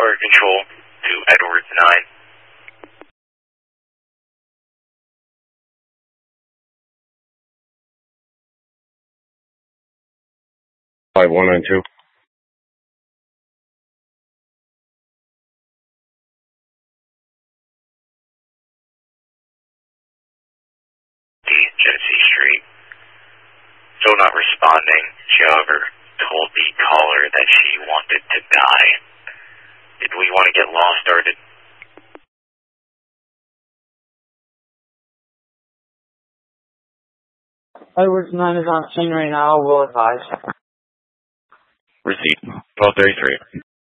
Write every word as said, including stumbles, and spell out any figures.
Fire Control to Edwards nine. five one nine two. Genesee Street. Still not responding. She, however, told the caller that she wanted to die. Did we want to get law started? Edwards nine is on scene right now. We'll advise. Receipt. twelve thirty-three.